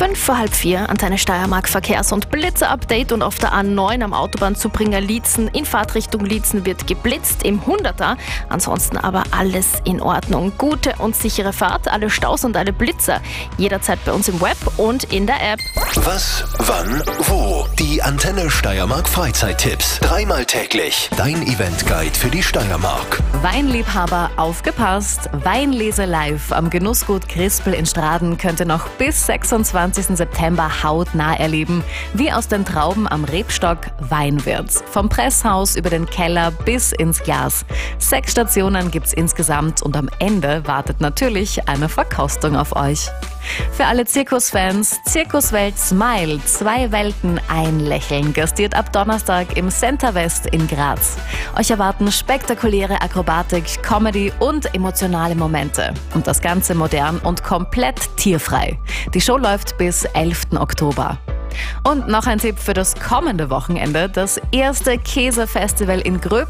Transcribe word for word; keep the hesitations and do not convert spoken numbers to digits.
Fünf vor halb vier, Antenne Steiermark Verkehrs- und Blitzer-Update. Und auf der A neun am Autobahnzubringer Liezen in Fahrtrichtung Liezen wird geblitzt im Hunderter. Ansonsten aber alles in Ordnung. Gute und sichere Fahrt, alle Staus und alle Blitzer jederzeit bei uns im Web und in der App. Was, wann, wo? Die Antenne Steiermark Freizeittipps. Dreimal täglich. Dein Eventguide für die Steiermark. Weinliebhaber, aufgepasst! Weinlese live am Genussgut Crispel in Straden könnt ihr noch bis sechsundzwanzigsten September hautnah erleben, wie aus den Trauben am Rebstock Wein wird. Vom Presshaus über den Keller bis ins Glas. Sechs Stationen gibt's insgesamt und am Ende wartet natürlich eine Verkostung auf euch. Für alle Zirkusfans, Zirkuswelt Smile, zwei Welten, ein Lächeln, gastiert ab Donnerstag im Center West in Graz. Euch erwarten spektakuläre Akrobatik, Comedy und emotionale Momente. Und das Ganze modern und komplett tierfrei. Die Show läuft bis elften Oktober. Und noch ein Tipp für das kommende Wochenende. Das erste Käsefestival in Gröbsten